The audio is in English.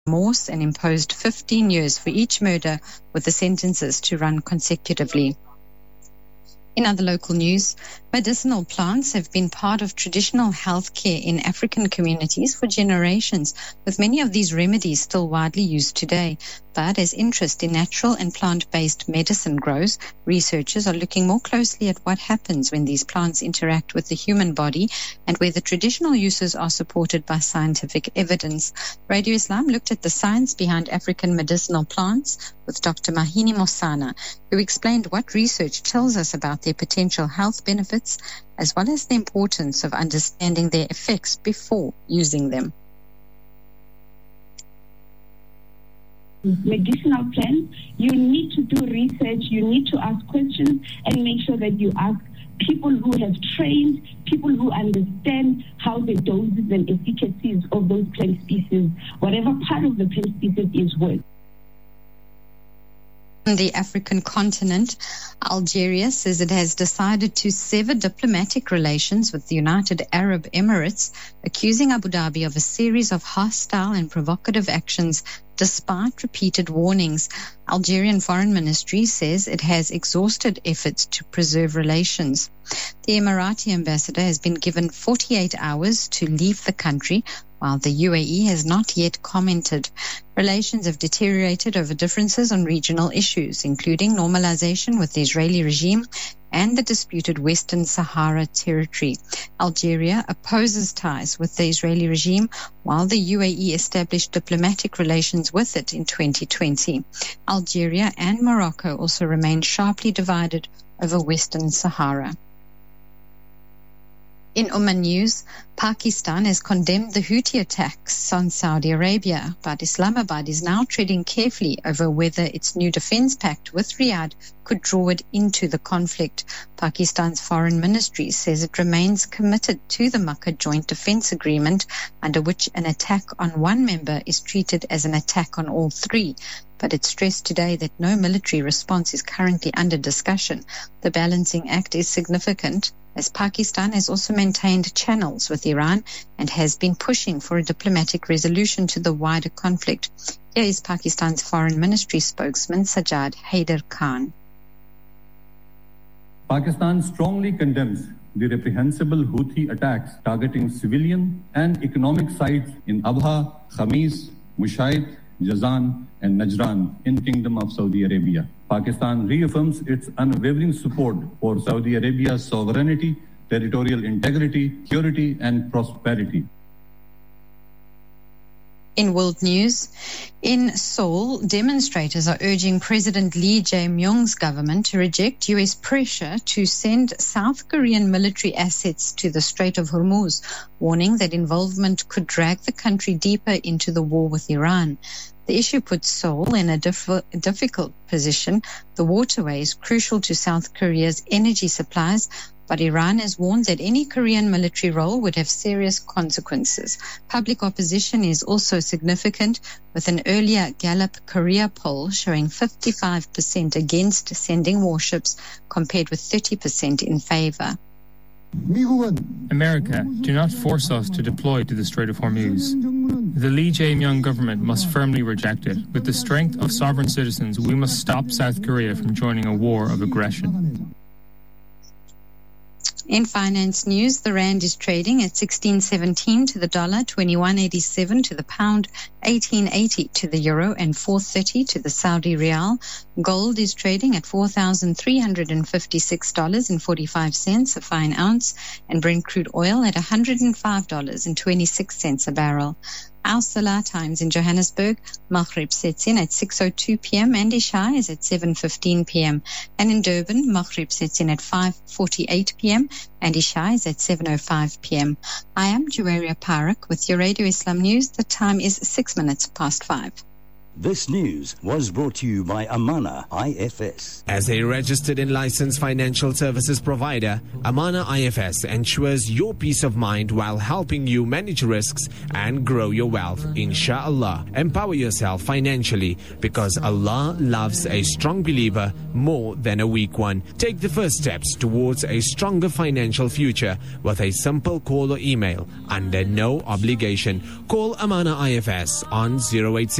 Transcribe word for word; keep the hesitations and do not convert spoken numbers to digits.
remorse and imposed fifteen years for each murder, with the sentences to run consecutively. In other local news, medicinal plants have been part of traditional health care in African communities for generations, with many of these remedies still widely used today. But as interest in natural and plant-based medicine grows, researchers are looking more closely at what happens when these plants interact with the human body and whether traditional uses are supported by scientific evidence. Radio Islam looked at the science behind African medicinal plants with Doctor Mahini Mosana, who explained what research tells us about their potential health benefits, as well as the importance of understanding their effects before using them. Medicinal plants, you need to do research, you need to ask questions and make sure that you ask people who have trained, people who understand how the doses and efficacies of those plant species, whatever part of the plant species is worth. On the African continent, Algeria says it has decided to sever diplomatic relations with the United Arab Emirates, accusing Abu Dhabi of a series of hostile and provocative actions despite repeated warnings. Algerian Foreign Ministry says it has exhausted efforts to preserve relations. The Emirati ambassador has been given forty-eight hours to leave the country, while the U A E has not yet commented. Relations have deteriorated over differences on regional issues, including normalization with the Israeli regime and the disputed Western Sahara territory. Algeria opposes ties with the Israeli regime, while the U A E established diplomatic relations with it in twenty twenty. Algeria and Morocco also remain sharply divided over Western Sahara. In Oman news, Pakistan has condemned the Houthi attacks on Saudi Arabia, but Islamabad is now treading carefully over whether its new defense pact with Riyadh could draw it into the conflict. Pakistan's foreign ministry says it remains committed to the Makkah Joint Defense Agreement, under which an attack on one member is treated as an attack on all three. But it stressed today that no military response is currently under discussion. The balancing act is significant, as Pakistan has also maintained channels with Iran and has been pushing for a diplomatic resolution to the wider conflict. Here is Pakistan's Foreign Ministry spokesman Sajjad Haider Khan. Pakistan strongly condemns the reprehensible Houthi attacks targeting civilian and economic sites in Abha, Khamis, Mushaid, Jazan and Najran in the Kingdom of Saudi Arabia. Pakistan reaffirms its unwavering support for Saudi Arabia's sovereignty, territorial integrity, security and prosperity. In world news, in Seoul, demonstrators are urging President Lee Jae-myung's government to reject U S pressure to send South Korean military assets to the Strait of Hormuz, warning that involvement could drag the country deeper into the war with Iran. The issue puts Seoul in a diff- difficult position. The waterway is crucial to South Korea's energy supplies, but Iran has warned that any Korean military role would have serious consequences. Public opposition is also significant, with an earlier Gallup Korea poll showing fifty-five percent against sending warships compared with thirty percent in favor. America, do not force us to deploy to the Strait of Hormuz. The Lee Jae-myung government must firmly reject it. With the strength of sovereign citizens, we must stop South Korea from joining a war of aggression. In finance news, the rand is trading at sixteen seventeen to the dollar, twenty-one eighty-seven to the pound, eighteen eighty to the euro, and four thirty to the Saudi rial. Gold is trading at four thousand three hundred fifty-six dollars and forty-five cents a fine ounce, and Brent crude oil at one hundred five dollars and twenty-six cents a barrel. Our Salah times in Johannesburg, Maghrib sets in at six oh two p.m. and Isha is at seven fifteen p.m. And in Durban, Maghrib sets in at five forty-eight p.m. and Isha is at seven oh five p.m. I am Juwaria Parak with your Radio Islam News. The time is six minutes past five. This news was brought to you by Amana I F S. As a registered and licensed financial services provider, Amana I F S ensures your peace of mind while helping you manage risks and grow your wealth. Inshallah, empower yourself financially because Allah loves a strong believer more than a weak one. Take the first steps towards a stronger financial future with a simple call or email under no obligation. Call Amana I F S on zero eight six